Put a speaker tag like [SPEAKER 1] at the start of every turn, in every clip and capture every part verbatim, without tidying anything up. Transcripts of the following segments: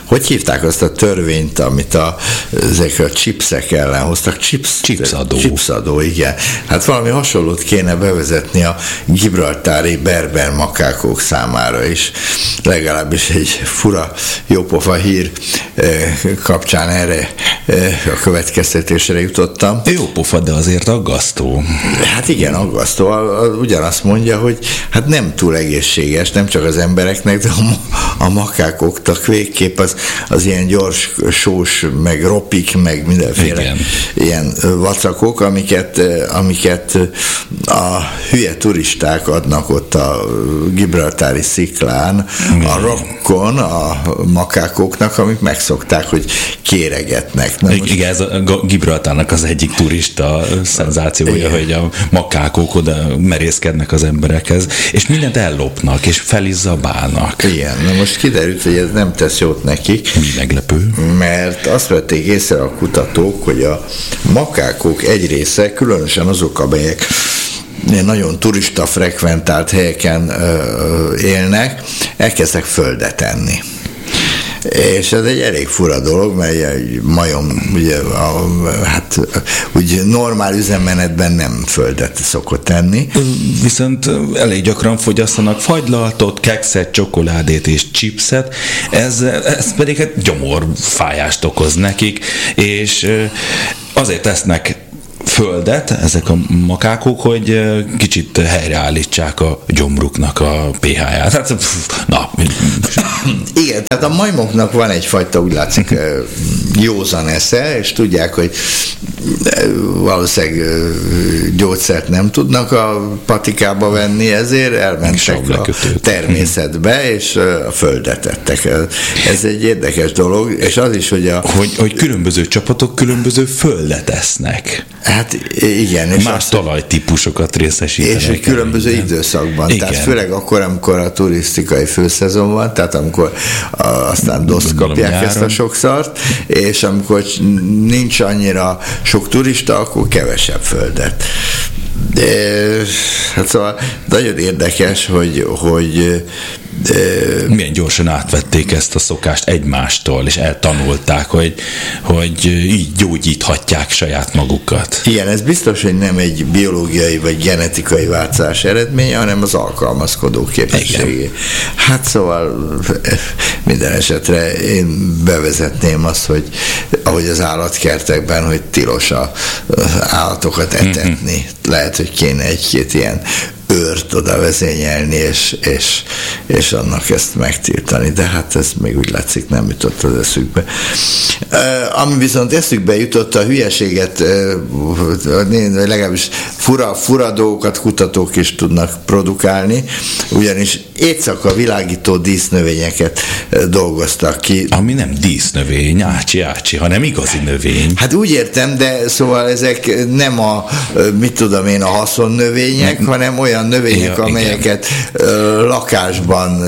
[SPEAKER 1] hogy hívták azt a törvényt, amit a, ezek a chipsek ellen hoztak? Chips,
[SPEAKER 2] chipsadó.
[SPEAKER 1] Chipsadó, igen. Hát valami hasonlót kéne bevezetni a gibraltári berber makákok számára is. Legalábbis egy fura, jópofa hír kapcsán erre a következtetésre jutottam.
[SPEAKER 2] Jópofa, de azért aggasztó.
[SPEAKER 1] Hát igen, aggasztó. Ugyanazt mondja, hogy hát nem túl egészséges, nem csak az embereknek, de a, a makákoknak végképp az, az ilyen gyors, sós, meg ropik, meg mindenféle igen. ilyen vacakok, amiket, amiket a hülye turisták adnak ott a gibraltári sziklán, igen. a rokkon, a makákoknak, amik megszokták, hogy kéregetnek.
[SPEAKER 2] Na most... Igen, ez a Gibraltárnak az egyik turista szenzációja, igen. hogy a makákok oda merészkednek az emberekhez, és mindent ellopnak, és felizzabálnak.
[SPEAKER 1] Igen, na most kiderült, hogy ez nem tesz jót nekik.
[SPEAKER 2] Mi meglepő?
[SPEAKER 1] Mert azt vették észre a kutatók, hogy a makákok egy része, különösen azok, amelyek nagyon turista frekventált helyeken élnek, elkezdtek földet enni. És ez egy elég fura dolog, mert egy majom ugye, a, hát úgy normál üzemmenetben nem földet szokott enni.
[SPEAKER 2] Viszont elég gyakran fogyasztanak fagylaltot, kekszet, csokoládét és chipset, ez, ez pedig hát gyomorfájást okoz nekik, és azért tesznek földet, ezek a makákok, hogy kicsit helyreállítsák a gyomruknak a pé há-ját. Hát, na.
[SPEAKER 1] Igen, tehát a majmoknak van egyfajta, úgy látszik, józan esze, és tudják, hogy valószínűleg gyógyszert nem tudnak a patikába venni, ezért elmentek a természetbe, és a földet ettek. Ez egy érdekes dolog, és az is, hogy a...
[SPEAKER 2] Hogy, hogy különböző csapatok különböző földet esznek.
[SPEAKER 1] Hát igen. És
[SPEAKER 2] más talajtípusokat részesítenek.
[SPEAKER 1] És különböző el, időszakban. Igen. Tehát főleg akkor, amikor a turisztikai főszezon van, tehát amikor a, aztán doszt kapják nyáron. Ezt a sok szart, és amikor nincs annyira sok turista, akkor kevesebb földet. De, hát szóval nagyon érdekes, hogy, hogy
[SPEAKER 2] de... milyen gyorsan átvették ezt a szokást egymástól, és eltanulták, hogy, hogy így gyógyíthatják saját magukat.
[SPEAKER 1] Igen, ez biztos, hogy nem egy biológiai vagy genetikai változás eredménye, hanem az alkalmazkodó képességé. Hát szóval minden esetre én bevezetném azt, hogy ahogy az állatkertekben, hogy tilos az állatokat etetni. Mm-hmm. Lehet, hogy kéne egy-két ilyen őrt oda vezényelni, és, és, és annak ezt megtiltani, de hát ez még úgy látszik nem jutott az eszükbe. Uh, ami viszont eszükbe jutott, a hülyeséget, uh, legalábbis fura, fura dolgokat kutatók is tudnak produkálni, ugyanis éjszaka világító dísznövényeket uh, dolgoztak ki.
[SPEAKER 2] Ami nem dísznövény, ácsi, ácsi, hanem igazi növény.
[SPEAKER 1] Hát úgy értem, de szóval ezek nem a, mit tudom én, a haszonnövények, nem, hanem olyan növények, ja, amelyeket igen. lakásban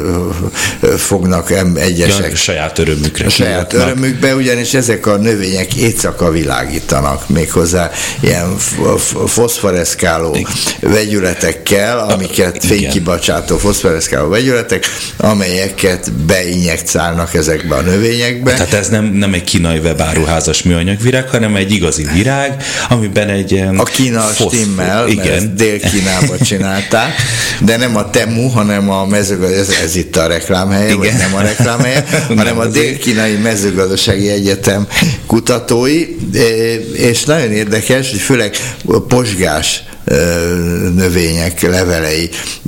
[SPEAKER 1] fognak egyesek.
[SPEAKER 2] Ja, saját örömükre.
[SPEAKER 1] Saját örömükbe, ugyanis ezek a növények éjszaka világítanak, méghozzá ilyen foszforeszkáló vegyületekkel, amiket fénykibocsátó foszforeszkáló vegyületek, amelyeket beinjektálnak ezekbe a növényekbe.
[SPEAKER 2] Tehát ez nem, nem egy kínai webáruházas műanyagvirág, hanem egy igazi virág, amiben egy ilyen
[SPEAKER 1] a Kína foszfor... stimmel, mert Dél-Kínában csinálták, de nem a Temu, hanem a mezőgazdasági, ez, ez itt a reklámhelye, vagy nem a reklámhelye, hanem a Dél-Kínai Mezőgazdasági Egyetem kutatói, és nagyon érdekes, hogy főleg posgás növények levelei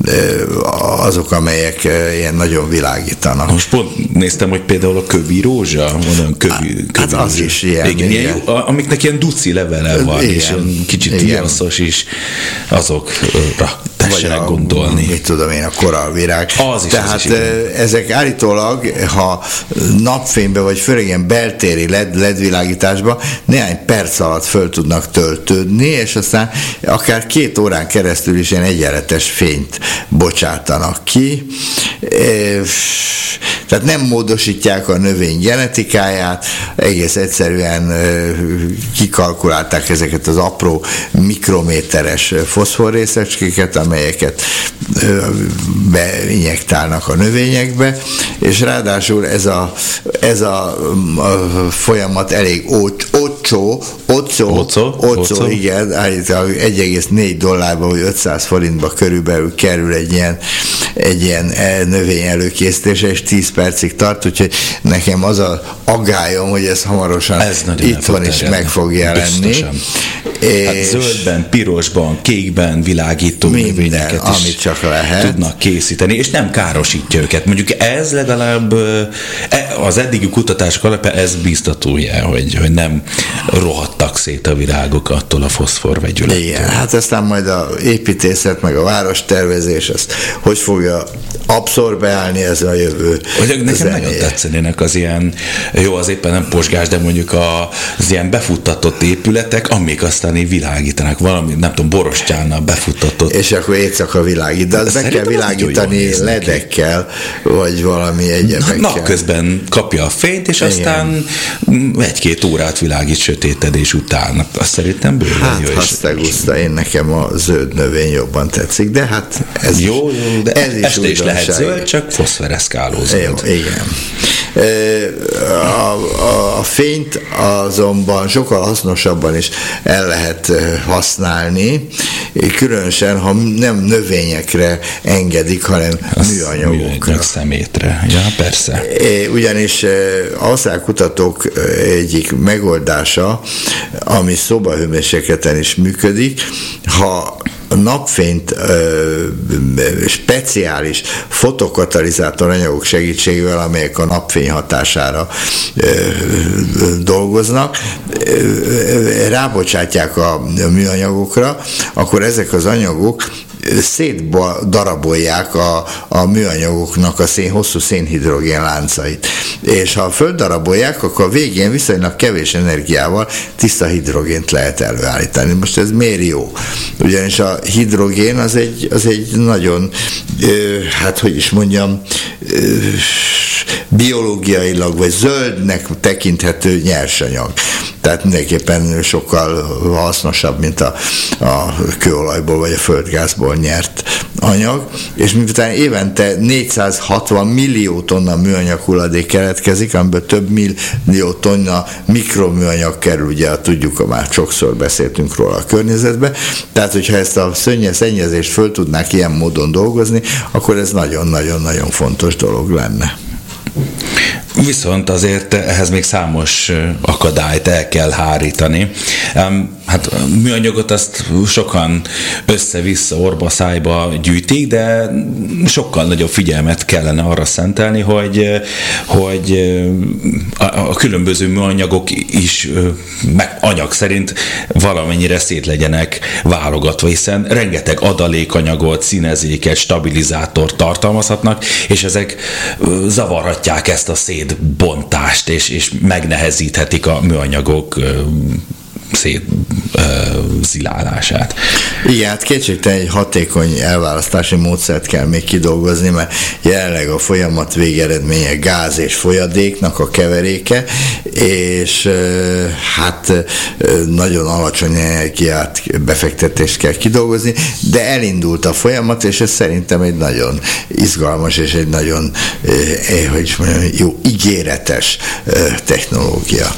[SPEAKER 1] azok, amikilyen nagyon világítanak.
[SPEAKER 2] Most pont néztem, hogy például a kövi rózsa, olyan kövi, kövi
[SPEAKER 1] hát az rózsa. Is ilyen.
[SPEAKER 2] Igen, igen. Ilyen, amiknek ilyen duci levele van, igen, és kicsit viaszos is, azokra tessenek gondolni.
[SPEAKER 1] Mit tudom én, a korallvirág.
[SPEAKER 2] Az is,
[SPEAKER 1] Tehát
[SPEAKER 2] az is
[SPEAKER 1] ezek állítólag, ha napfénybe, vagy főleg ilyen beltéri led, ledvilágításban néhány perc alatt föl tudnak töltődni, és aztán akár két órán keresztül is ilyen egyenletes fényt bocsátanak ki. Tehát nem módosítják a növény genetikáját, egész egyszerűen kikalkulálták ezeket az apró mikrométeres foszforrészecskéket, amelyeket beinjektálnak a növényekbe, és ráadásul ez a, ez a, a folyamat elég olcsó, olcsó, igen, állítólag egy egész négy dollárba, vagy ötszáz forintba körülbelül kerül egy ilyen, egy ilyen növény előkészítése, és tíz percig tart, úgyhogy nekem az a aggályom, hogy ez hamarosan ez itthon is meg fog jelenni.
[SPEAKER 2] Hát zöldben, pirosban, kékben világító növényeket is
[SPEAKER 1] amit csak lehet.
[SPEAKER 2] Tudnak készíteni, és nem károsítja őket. Mondjuk ez legalább az eddigi kutatások alapján ez biztató jel, hogy, hogy nem rohadtak szét a virágok attól a foszforvegyülettől.
[SPEAKER 1] Igen, hát aztán majd a építészet, meg a várostervezés, azt hogy fogja abszorbálni ez a jövő.
[SPEAKER 2] Hogy nekem zenéje. Nagyon tetszenének az ilyen, jó, az éppen nem posgás, de mondjuk az ilyen befuttatott épületek, amik aztán így világítanak, valami, nem tudom, borostyánnal befuttatott.
[SPEAKER 1] És akkor éjszaka világít, de azt be kell világítani ledekkel, vagy valami egyebekkel.
[SPEAKER 2] Napközben kapja a fényt, és aztán igen. egy-két órát világít sötétedés után. Azt szerintem bőven
[SPEAKER 1] hát,
[SPEAKER 2] jó.
[SPEAKER 1] Hát hasztaguszta, én nekem a zöld növény jobban tetszik, de hát ez
[SPEAKER 2] jó,
[SPEAKER 1] is,
[SPEAKER 2] jó, de
[SPEAKER 1] ez is,
[SPEAKER 2] este is lehet zöld, csak foszfereszkáló zöld.
[SPEAKER 1] Jó, igen. A, a, a fényt azonban sokkal hasznosabban is el lehet használni, különösen, ha nem növényekre engedik, hanem az műanyagokra.
[SPEAKER 2] Szemétre, ja, persze.
[SPEAKER 1] Ugyanis ausztrál kutatók egyik megoldása, ami szobahőmérsékleten is működik, ha napfényt ö, speciális fotokatalizátor anyagok segítségével, amelyek a napfény hatására ö, ö, dolgoznak, ö, rábocsátják a műanyagokra, akkor ezek az anyagok szétdarabolják a, a műanyagoknak a szén, hosszú szénhidrogén láncait. És ha földdarabolják, akkor a végén viszonylag kevés energiával tiszta hidrogént lehet előállítani. Most ez miért jó? Ugyanis a hidrogén az egy, az egy nagyon, ö, hát hogy is mondjam, ö, biológiailag vagy zöldnek tekinthető nyersanyag. Tehát mindenképpen sokkal hasznosabb, mint a, a kőolajból vagy a földgázból nyert anyag, és miután évente négyszázhatvan millió tonna műanyag hulladék keletkezik, amiből több millió tonna mikroműanyag kerül, ugye tudjuk, már sokszor beszéltünk róla a környezetbe, tehát hogyha ezt a szennyezést föl tudnák ilyen módon dolgozni, akkor ez nagyon-nagyon-nagyon fontos dolog lenne.
[SPEAKER 2] Viszont azért ehhez még számos akadályt el kell hárítani. Hát műanyagot azt sokan össze-vissza, orba-szájba gyűjtik, de sokkal nagyobb figyelmet kellene arra szentelni, hogy, hogy a, a különböző műanyagok is meg anyag szerint valamennyire szét legyenek válogatva, hiszen rengeteg adalékanyagot, színezéket, stabilizátort tartalmazhatnak, és ezek zavarhatják ezt a szétbontást, és, és megnehezíthetik a műanyagok szét uh, zilálását.
[SPEAKER 1] Igen, hát kétségtelen egy hatékony elválasztási módszert kell még kidolgozni, mert jelenleg a folyamat végeredménye gáz és folyadéknak a keveréke, és uh, hát uh, nagyon alacsony energiát, befektetést kell kidolgozni, de elindult a folyamat, és ez szerintem egy nagyon izgalmas és egy nagyon uh, hogy mondjam, jó, ígéretes uh, technológia.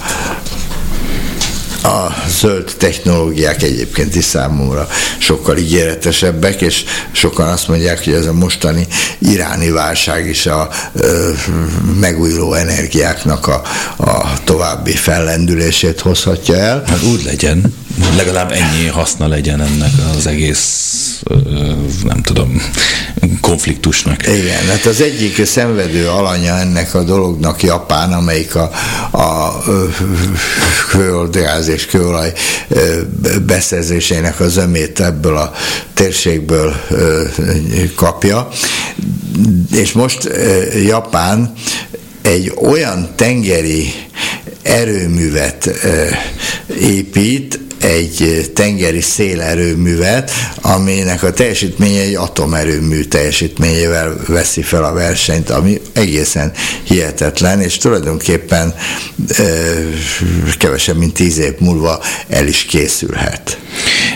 [SPEAKER 1] A zöld technológiák egyébként is számomra sokkal ígéretesebbek, és sokan azt mondják, hogy ez a mostani iráni válság is a ö, megújuló energiáknak a, a további fellendülését hozhatja el.
[SPEAKER 2] Hát úgy legyen, legalább ennyi haszna legyen ennek az egész, ö, nem tudom, konfliktusnak.
[SPEAKER 1] Igen, hát az egyik szenvedő alanya ennek a dolognak Japán, amelyik a, a kőolaj és kőolaj beszerzésének a zömét ebből a térségből kapja. És most Japán egy olyan tengeri erőművet épít, egy tengeri szélerőművet, aminek a teljesítménye egy atomerőmű teljesítményével veszi fel a versenyt, ami egészen hihetetlen, és tulajdonképpen kevesebb, mint tíz év múlva el is készülhet.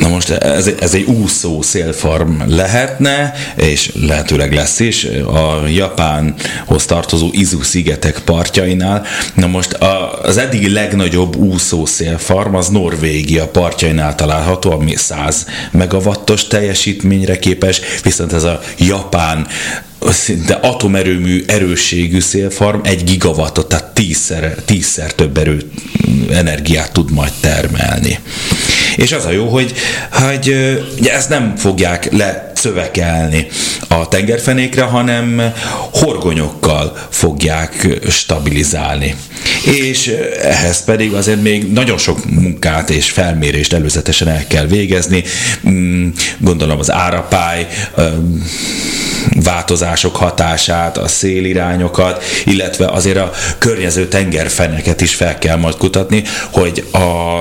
[SPEAKER 2] Na most ez, ez egy úszó szélfarm lehetne, és lehetőleg lesz is, a Japánhoz tartozó Izu-szigetek partjainál. Na most a, az eddigi legnagyobb úszó szélfarm az Norvégia partjainál található, ami száz megawattos teljesítményre képes, viszont ez a japán szinte atomerőmű erősségű szélfarm egy gigawattot, tehát tízszer, tízszer több erő energiát tud majd termelni. És az a jó, hogy, hogy ugye ezt nem fogják lecövekelni a tengerfenékre, hanem horgonyokkal fogják stabilizálni. És ehhez pedig azért még nagyon sok munkát és felmérést előzetesen el kell végezni. Gondolom az árapály változások hatását, a szélirányokat, illetve azért a környező tengerfeneket is fel kell majd kutatni, hogy a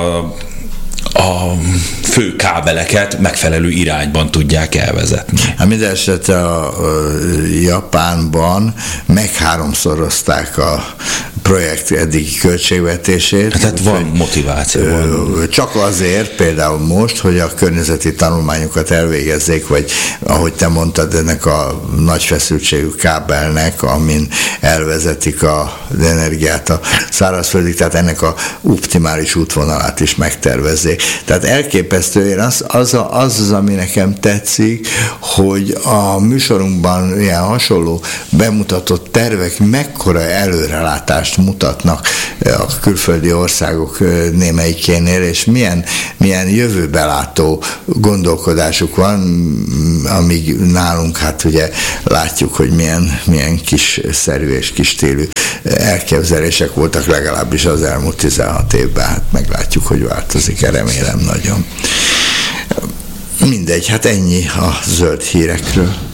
[SPEAKER 2] a fő kábeleket megfelelő irányban tudják elvezetni.
[SPEAKER 1] Hát minden esetre a, a Japánban megháromszorozták a projekt eddigi költségvetését.
[SPEAKER 2] Tehát van motiváció. Van.
[SPEAKER 1] Csak azért például most, hogy a környezeti tanulmányokat elvégezzék, vagy ahogy te mondtad, ennek a nagy feszültségű kábelnek, amin elvezetik az energiát a szárazföldig, tehát ennek a optimális útvonalát is megtervezzék. Tehát elképesztő, én az az, az, az, ami nekem tetszik, hogy a műsorunkban ilyen hasonló bemutatott tervek mekkora előrelátást mutatnak a külföldi országok némelyikénél, és milyen, milyen jövőbelátó gondolkodásuk van, amíg nálunk hát ugye látjuk, hogy milyen, milyen kis szerű és kis stílű elképzelések voltak legalábbis az elmúlt tizenhat évben, hát meglátjuk, hogy változik, remélem nagyon. Mindegy, hát ennyi a zöld hírekről.